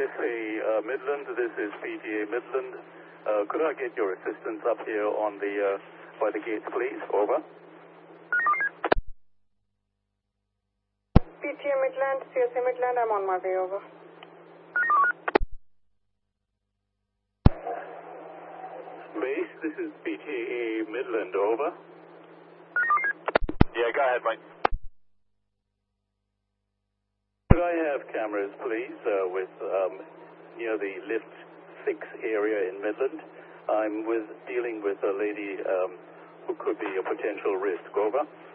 CSA Midland, this is PTA Midland. Could I get your assistance up here on the by the gates, please? Over. PTA Midland, CSA Midland, I'm on my way, over. Base, this is PTA Midland, over. Yeah, go ahead, Mike. Could I have cameras, please, with near the lift 6 area in Midland? I'm dealing with a lady who could be a potential risk. Over.